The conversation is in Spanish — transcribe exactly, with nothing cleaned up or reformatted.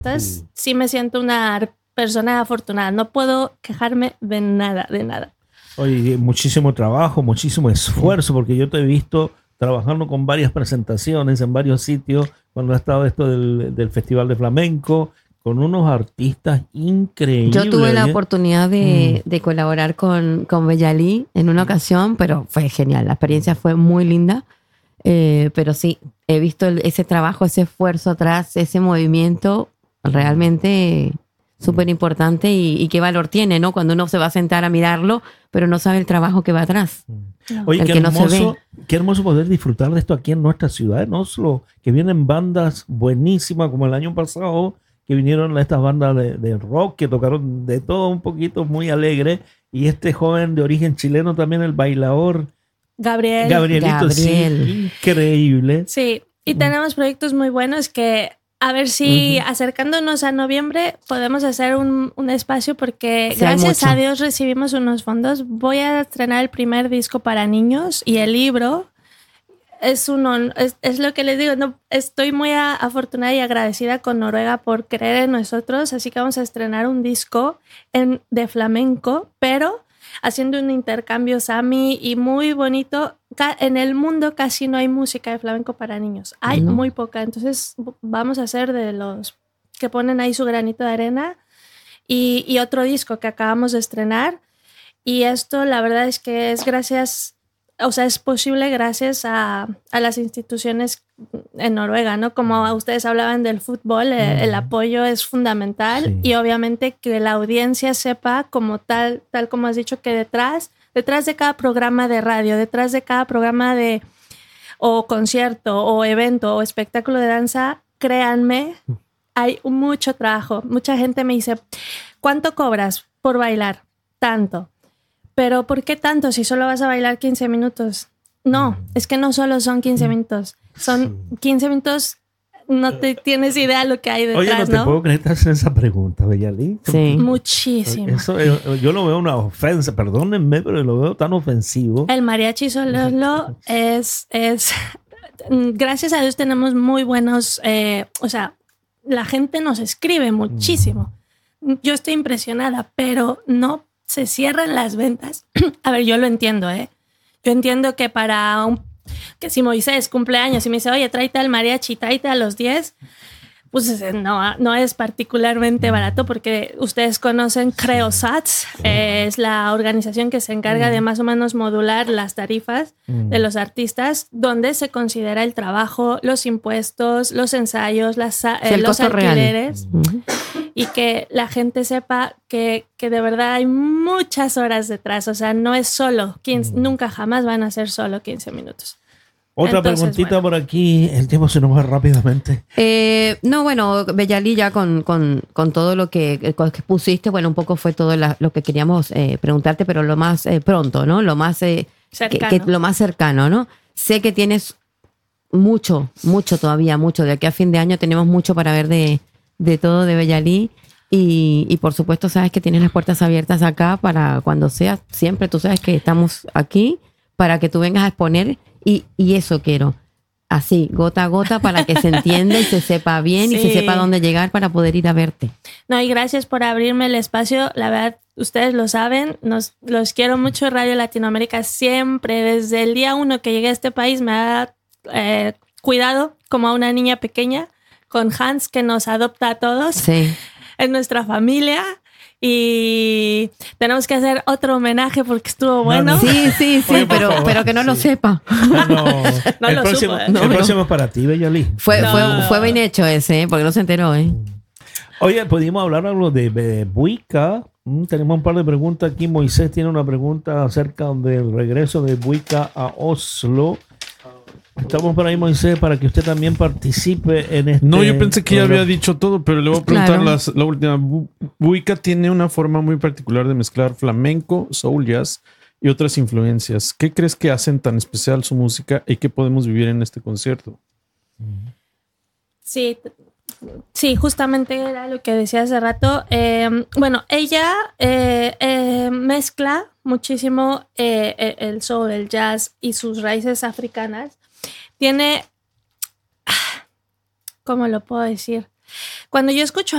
Entonces, sí. sí me siento una persona afortunada. No puedo quejarme de nada, de nada. Oye, muchísimo trabajo, muchísimo esfuerzo, porque yo te he visto trabajando con varias presentaciones en varios sitios, cuando ha estado esto del, del Festival de Flamenco, con unos artistas increíbles. Yo tuve la oportunidad de, mm. de colaborar con, con Bella-Lee en una ocasión, pero fue genial. La experiencia fue muy linda. Eh, pero sí, he visto el, ese trabajo, ese esfuerzo atrás, ese movimiento realmente súper importante y, y qué valor tiene, ¿no? Cuando uno se va a sentar a mirarlo, pero no sabe el trabajo que va atrás. No. Oye, qué hermoso, no qué hermoso poder disfrutar de esto aquí en nuestra ciudad, en Oslo, que vienen bandas buenísimas, como el año pasado, que vinieron estas bandas de, de rock, que tocaron de todo un poquito, muy alegre, y este joven de origen chileno también, el bailador, Gabriel. Gabrielito, Gabriel. Sí, increíble. Sí, y tenemos proyectos muy buenos que a ver si uh-huh. acercándonos a noviembre podemos hacer un, un espacio porque sí, gracias a Dios recibimos unos fondos. Voy a estrenar el primer disco para niños y el libro es, un, es, es lo que les digo. No, estoy muy a, afortunada y agradecida con Noruega por creer en nosotros, así que vamos a estrenar un disco en, de flamenco, pero haciendo un intercambio Sami y muy bonito. En el mundo casi no hay música de flamenco para niños. Hay no. muy poca. Entonces vamos a hacer de los que ponen ahí su granito de arena. Y, y otro disco que acabamos de estrenar. Y esto la verdad es que es gracias, o sea, es posible gracias a, a las instituciones en Noruega, ¿no? Como ustedes hablaban del fútbol, mm. el, el apoyo es fundamental sí. y obviamente que la audiencia sepa como tal, tal como has dicho, que detrás, detrás de cada programa de radio, detrás de cada programa de o concierto o evento o espectáculo de danza, créanme, hay mucho trabajo. Mucha gente me dice, ¿cuánto cobras por bailar? Tanto. Pero ¿por qué tanto si solo vas a bailar quince minutos? No, es que no solo son quince minutos. Son quince minutos, no te tienes idea lo que hay detrás, Oye, no te ¿no? puedo creer que te hacen esa pregunta, Bella-Lee. Sí. Muchísimo. Eso, yo lo veo una ofensa, perdónenme, pero lo veo tan ofensivo. El mariachi solo es, es... Gracias a Dios tenemos muy buenos... Eh, o sea, la gente nos escribe muchísimo. Yo estoy impresionada, pero no se cierran las ventas. A ver, yo lo entiendo, ¿eh? Yo entiendo que para un... que si Moisés cumple años y me dice, oye, tráete al mariachi, tráete a los diez, pues no, no es particularmente barato porque ustedes conocen Creosats, eh, es la organización que se encarga de más o menos modular las tarifas de los artistas, donde se considera el trabajo, los impuestos, los ensayos, las, eh, sí, los alquileres, real. Y que la gente sepa que, que de verdad hay muchas horas detrás, o sea, no es solo quince, nunca jamás van a ser solo quince minutos. Otra Entonces, preguntita bueno. por aquí, el tiempo se nos va rápidamente. Eh, no, bueno, Bella-Lee, ya con, con, con todo lo que, que pusiste, bueno, un poco fue todo la, lo que queríamos eh, preguntarte, pero lo más eh, pronto, ¿no? Lo más, eh, cercano. Que, que, lo más cercano, ¿no? Sé que tienes mucho, mucho todavía, mucho. De aquí a fin de año tenemos mucho para ver de, de todo de Bella-Lee. Y, y por supuesto sabes que tienes las puertas abiertas acá para cuando sea. Siempre tú sabes que estamos aquí para que tú vengas a exponer. Y, y eso quiero, así, gota a gota, para que se entienda y se sepa bien sí. y se sepa dónde llegar para poder ir a verte. No, y gracias por abrirme el espacio. La verdad, ustedes lo saben, nos, los quiero mucho. Radio Latinoamérica siempre, desde el día uno que llegué a este país, me ha eh, cuidado como a una niña pequeña, con Hans, que nos adopta a todos. Sí. Es nuestra familia. Y tenemos que hacer otro homenaje porque estuvo bueno. No, no. Sí, sí, sí, Oye, pero, pero que no sí. lo sepa. No, no. no el lo próximo, supo, ¿eh? el no, próximo no. es para ti, Bella-Lee. Fue, no. fue, fue bien hecho ese, ¿eh? Porque no se enteró, ¿eh? Oye, pudimos hablar algo de, de Buika. Mm, tenemos un par de preguntas aquí. Moisés tiene una pregunta acerca del regreso de Buika a Oslo. Estamos por ahí, Moisés, para que usted también participe en este... No, yo pensé que programa. Ya había dicho todo, pero le voy a preguntar Claro. las, la última. Buika tiene una forma muy particular de mezclar flamenco, soul, jazz y otras influencias. ¿Qué crees que hacen tan especial su música y qué podemos vivir en este concierto? Sí, sí, justamente era lo que decía hace rato. Eh, bueno, ella eh, eh, mezcla muchísimo eh, el soul, el jazz y sus raíces africanas. Tiene, ¿cómo lo puedo decir? Cuando yo escucho